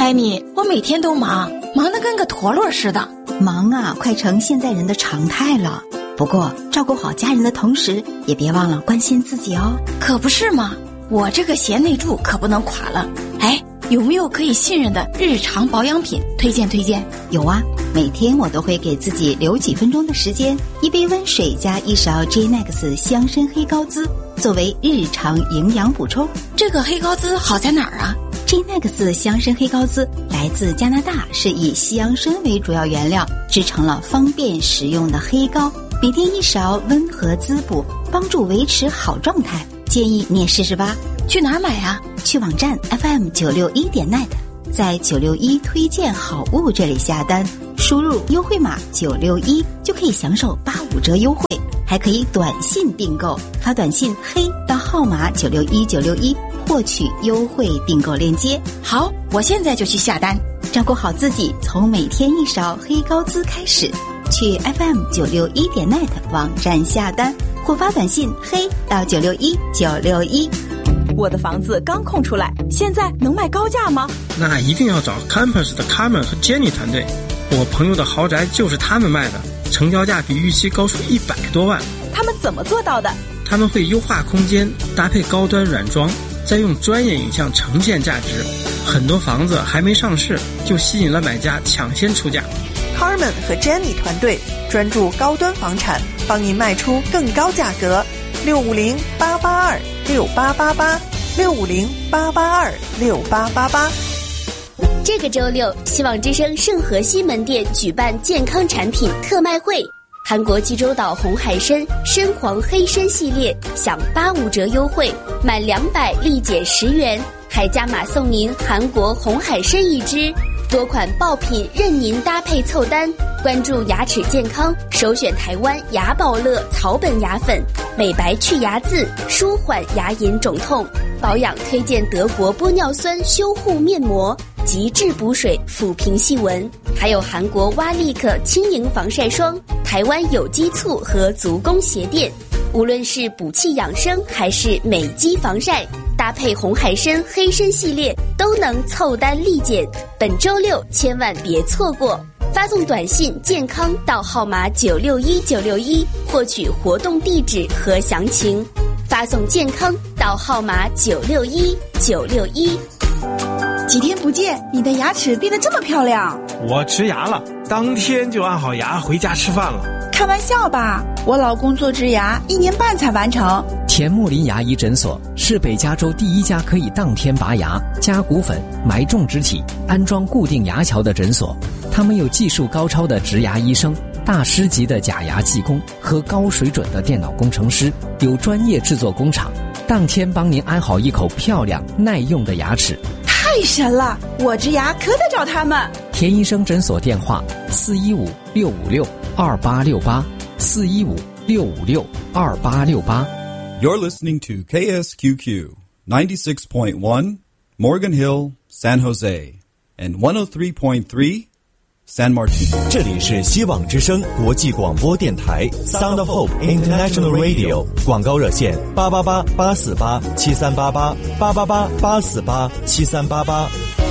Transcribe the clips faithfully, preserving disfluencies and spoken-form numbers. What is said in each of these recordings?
艾米，我每天都忙，忙得跟个陀螺似的。 忙啊，快成现在人的常态了。不过照顾好家人的同时，也别忘了关心自己哦。 可不是嘛，我这个贤内助可不能垮了。哎，有没有可以信任的日常保养品推荐推荐？ 有啊，每天我都会给自己留几分钟的时间，一杯温水加一勺 J M A X 香参黑高滋作为日常营养补充。 这个黑高滋好在哪儿啊 ？J M A X 香参黑高滋来自加拿大，是以西洋参为主要原料制成了方便食用的黑膏，每天一勺，温和滋补，帮助维持好状态。建议你也试试吧。 去哪儿买啊？ 去网站 F M 九六一点 net， 在九六一推荐好物这里下单，输入优惠码九六一就可以享受八五折优惠，还可以短信订购，发短信黑到号码九六一九六一获取优惠订购链接。 好，我现在就去下单。 照顾好自己，从每天一勺黑高滋开始。去 F M 九六一点 net 网站下单，或发短信黑到九六一九六一。 我的房子刚空出来，现在能卖高价吗？ 那一定要找 Campus 的 Carmen 和 Jenny 团队。我朋友的豪宅就是他们卖的，成交价比预期高出一百多万。 他们怎么做到的？ 他们会优化空间，搭配高端软装，再用专业影像呈现价值。很多房子还没上市，就吸引了买家抢先出价。 Carmen 和 Jenny 团队专注高端房产，帮您卖出更高价格。六五零八八二六八八八，六五零八八二六八八八。 这个周六，希望之声圣荷西门店举办健康产品特卖会，韩国济州岛红海参深黄黑参系列享八五折优惠，满两百立减十元，还加码送您韩国红海参一支。多款爆品任您搭配凑单，关注牙齿健康，首选台湾牙宝乐草本牙粉，美白去牙渍，舒缓牙龈肿痛。保养推荐德国玻尿酸修护面膜，极致补水抚平细纹，还有韩国蛙利克轻盈防晒霜，台湾有机醋和足弓鞋垫。无论是补气养生还是美肌防晒，搭配红海参黑参系列都能凑单立减。本周六千万别错过，发送短信健康到号码九六一九六一获取活动地址和详情。发送健康到号码九六一九六一。 几天不见，你的牙齿变得这么漂亮。 我植牙了，当天就按好牙回家吃饭了。 开玩笑吧，我老公做植牙一年半才完成。 田木林牙医诊所是北加州第一家可以当天拔牙、加骨粉、埋种植体、安装固定牙桥的诊所。他们有技术高超的植牙医生、大师级的假牙技工和高水准的电脑工程师，有专业制作工厂，当天帮您安好一口漂亮耐用的牙齿。 太神了，我植牙可得找他们。 田医生诊所电话四一五六五六二八六八四一五六五六二八六八。 You're listening to K S Q Q ninety-six point one Morgan Hill, San Jose, and one oh three point three San Martin。 这里是希望之声国际广播电台 Sound of Hope International Radio， 广告热线八八八八四八七三八八八八八八四八七三八八。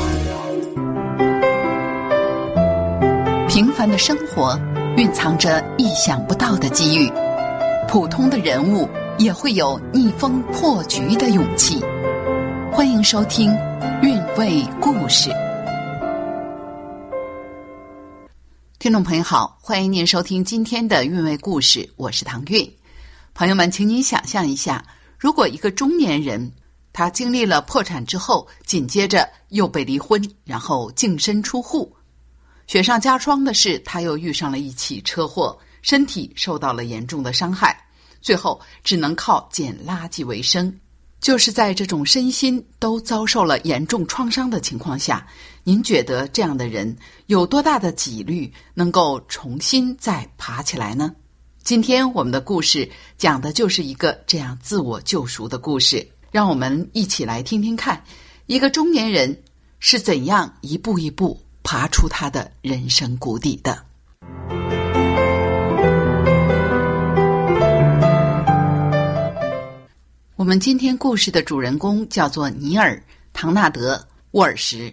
平凡的生活蕴藏着意想不到的机遇，普通的人物也会有逆风破局的勇气。欢迎收听韵味故事。听众朋友好，欢迎您收听今天的韵味故事，我是唐韵。朋友们，请您想象一下，如果一个中年人，他经历了破产之后，紧接着又被离婚，然后净身出户，雪上加霜的是，他又遇上了一起车祸，身体受到了严重的伤害，最后只能靠捡垃圾为生。就是在这种身心都遭受了严重创伤的情况下，您觉得这样的人有多大的几率能够重新再爬起来呢？今天我们的故事讲的就是一个这样自我救赎的故事，让我们一起来听听看，一个中年人是怎样一步一步爬出他的人生谷底的。我们今天故事的主人公叫做尼尔·唐纳德·沃尔什。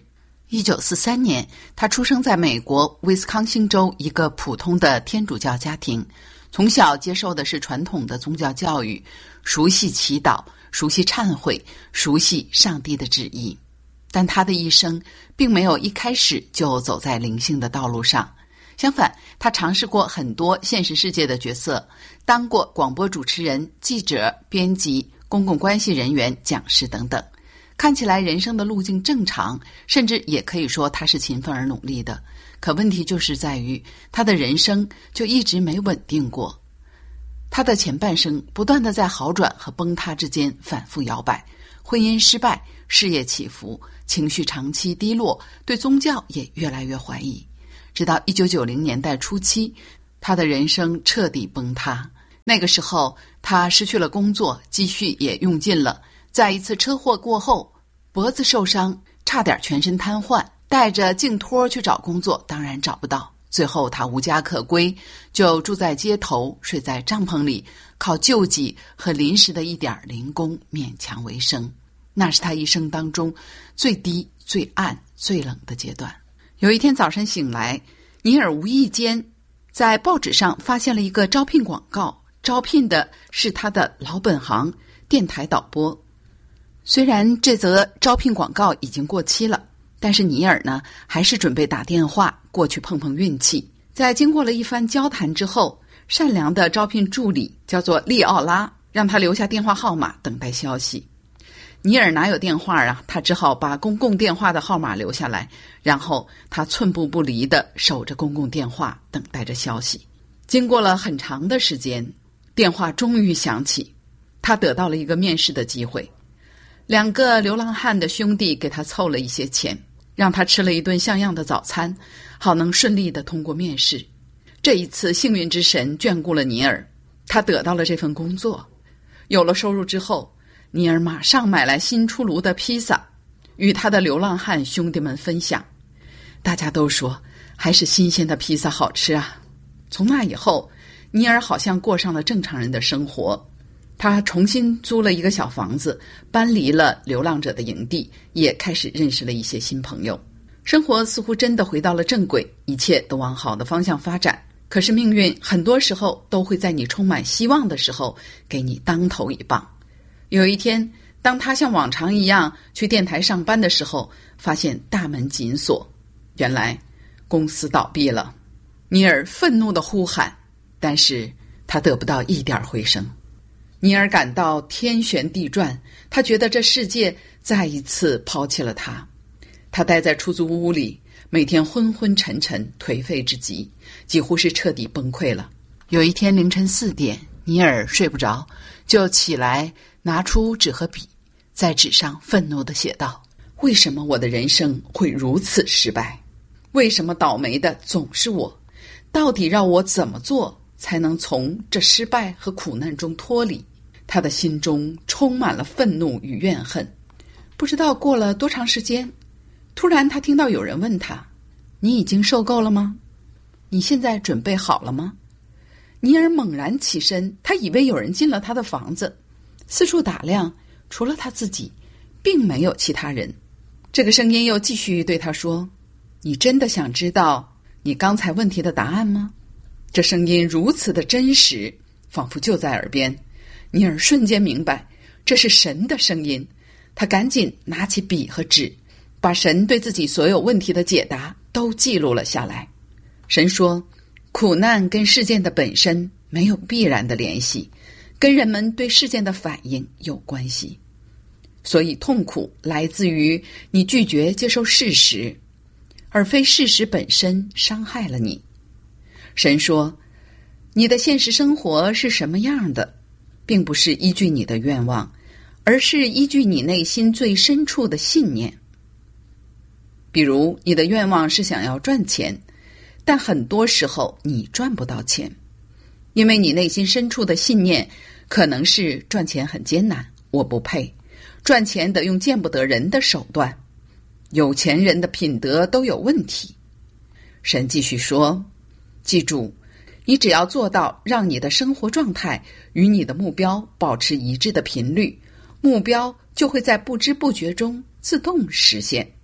一九四三年，他出生在美国威斯康星州一个普通的天主教家庭，从小接受的是传统的宗教教育，熟悉祈祷，熟悉忏悔，熟悉上帝的旨意。但他的一生并没有一开始就走在灵性的道路上，相反，他尝试过很多现实世界的角色，当过广播主持人、记者、编辑、公共关系人员、讲师等等。看起来人生的路径正常，甚至也可以说他是勤奋而努力的。可问题就是在于，他的人生就一直没稳定过。他的前半生不断地在好转和崩塌之间反复摇摆，婚姻失败，事业起伏，情绪长期低落，对宗教也越来越怀疑。直到一九九零年代初期，他的人生彻底崩塌。那个时候，他失去了工作，积蓄也用尽了。在一次车祸过后，脖子受伤，差点全身瘫痪，带着颈托去找工作，当然找不到。最后他无家可归，就住在街头，睡在帐篷里，靠救济和临时的一点零工勉强为生。那是他一生当中最低、最暗、最冷的阶段。有一天早晨醒来，尼尔无意间在报纸上发现了一个招聘广告，招聘的是他的老本行电台导播。虽然这则招聘广告已经过期了，但是尼尔呢，还是准备打电话过去碰碰运气。在经过了一番交谈之后，善良的招聘助理叫做利奥拉，让他留下电话号码等待消息。尼尔哪有电话啊？他只好把公共电话的号码留下来，然后他寸步不离地守着公共电话，等待着消息。经过了很长的时间，电话终于响起，他得到了一个面试的机会。两个流浪汉的兄弟给他凑了一些钱，让他吃了一顿像样的早餐，好能顺利地通过面试。这一次幸运之神眷顾了尼尔，他得到了这份工作。有了收入之后，尼尔马上买来新出炉的披萨，与他的流浪汉兄弟们分享。大家都说，还是新鲜的披萨好吃啊。从那以后，尼尔好像过上了正常人的生活。他重新租了一个小房子，搬离了流浪者的营地，也开始认识了一些新朋友。生活似乎真的回到了正轨，一切都往好的方向发展。可是命运很多时候都会在你充满希望的时候给你当头一棒。有一天，当他像往常一样去电台上班的时候，发现大门紧锁，原来公司倒闭了。尼尔愤怒地呼喊，但是他得不到一点回声。尼尔感到天旋地转，他觉得这世界再一次抛弃了他。他待在出租屋里，每天昏昏沉沉，颓废至极，几乎是彻底崩溃了。有一天凌晨四点，尼尔睡不着，就起来拿出纸和笔，在纸上愤怒地写道：为什么我的人生会如此失败？为什么倒霉的总是我？到底让我怎么做才能从这失败和苦难中脱离？他的心中充满了愤怒与怨恨。不知道过了多长时间，突然他听到有人问他：你已经受够了吗？你现在准备好了吗？尼尔猛然起身，他以为有人进了他的房子，四处打量，除了他自己，并没有其他人。这个声音又继续对他说：你真的想知道你刚才问题的答案吗？这声音如此的真实，仿佛就在耳边。尼尔瞬间明白，这是神的声音。他赶紧拿起笔和纸，把神对自己所有问题的解答都记录了下来。神说，苦难跟事件的本身没有必然的联系，跟人们对事件的反应有关系。所以痛苦来自于你拒绝接受事实，而非事实本身伤害了你。神说，你的现实生活是什么样的，并不是依据你的愿望，而是依据你内心最深处的信念。比如，你的愿望是想要赚钱，但很多时候你赚不到钱，因为你内心深处的信念可能是赚钱很艰难，我不配，赚钱得用见不得人的手段，有钱人的品德都有问题。神继续说，记住，你只要做到让你的生活状态与你的目标保持一致的频率，目标就会在不知不觉中自动实现。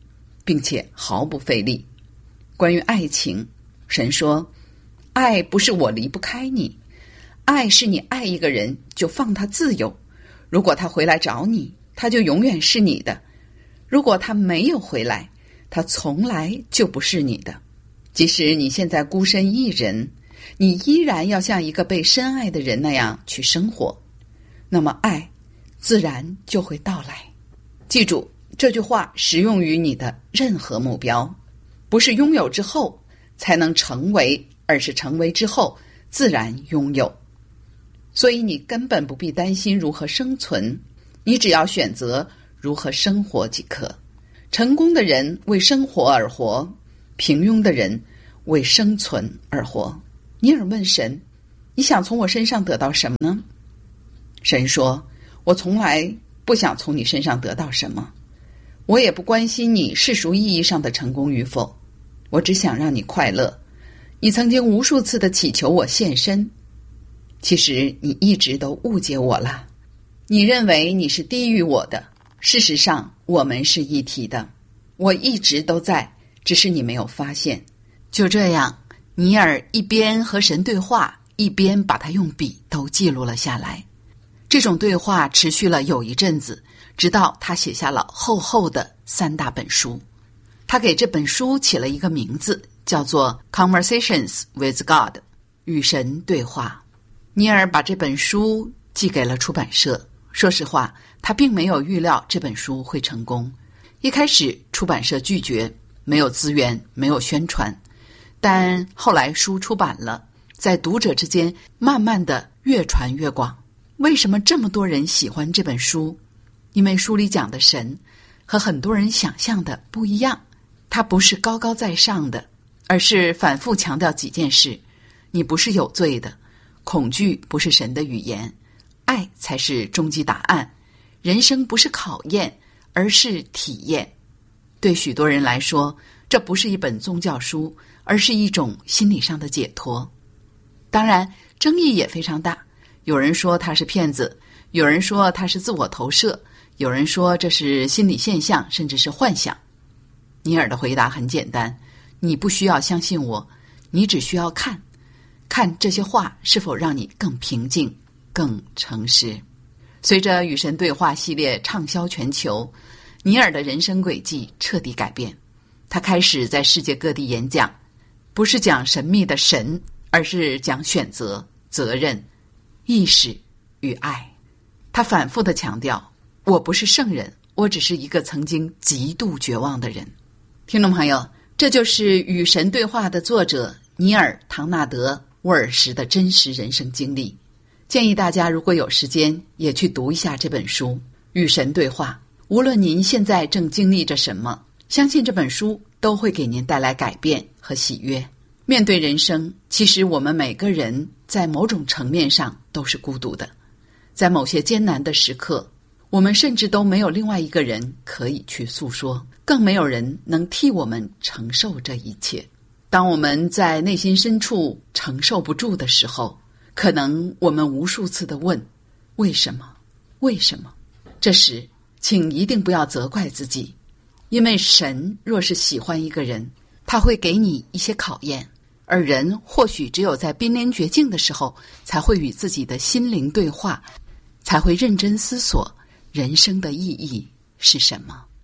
并且毫不费力。关于爱情，神说，爱不是我离不开你，爱是你爱一个人就放他自由，如果他回来找你，他就永远是你的，如果他没有回来，他从来就不是你的。即使你现在孤身一人，你依然要像一个被深爱的人那样去生活，那么爱自然就会到来。记住，这句话适用于你的任何目标，不是拥有之后才能成为，而是成为之后自然拥有。所以你根本不必担心如何生存，你只要选择如何生活即可。成功的人为生活而活，平庸的人为生存而活。尼尔问神，你想从我身上得到什么呢？神说，我从来不想从你身上得到什么，我也不关心你世俗意义上的成功与否，我只想让你快乐。你曾经无数次地祈求我现身，其实你一直都误解我了。你认为你是低于我的，事实上我们是一体的，我一直都在，只是你没有发现。就这样，尼尔一边和神对话，一边把他用笔都记录了下来。这种对话持续了有一阵子，直到他写下了厚厚的三大本书。他给这本书起了一个名字，叫做 Conversations with God， 与神对话。尼尔把这本书寄给了出版社。说实话，他并没有预料这本书会成功。一开始出版社拒绝，没有资源，没有宣传，但后来书出版了，在读者之间慢慢的越传越广。为什么这么多人喜欢这本书？因为书里讲的神和很多人想象的不一样，他不是高高在上的，而是反复强调几件事：你不是有罪的，恐惧不是神的语言，爱才是终极答案，人生不是考验，而是体验。对许多人来说，这不是一本宗教书，而是一种心理上的解脱。当然，争议也非常大，有人说他是骗子，有人说他是自我投射，有人说这是心理现象，甚至是幻想。尼尔的回答很简单，你不需要相信我，你只需要看，看这些话是否让你更平静，更诚实。随着与神对话系列畅销全球，尼尔的人生轨迹彻底改变。他开始在世界各地演讲，不是讲神秘的神，而是讲选择、责任、意识与爱。他反复地强调，我不是圣人，我只是一个曾经极度绝望的人。听众朋友，这就是与神对话的作者尼尔·唐纳德·沃尔什的真实人生经历。建议大家如果有时间也去读一下这本书《与神对话》。无论您现在正经历着什么，相信这本书都会给您带来改变和喜悦。面对人生，其实我们每个人在某种层面上都是孤独的。在某些艰难的时刻，我们甚至都没有另外一个人可以去诉说，更没有人能替我们承受这一切。当我们在内心深处承受不住的时候，可能我们无数次地问，为什么？为什么？这时，请一定不要责怪自己，因为神若是喜欢一个人，他会给你一些考验，而人或许只有在濒临绝境的时候，才会与自己的心灵对话，才会认真思索人生的意义是什么。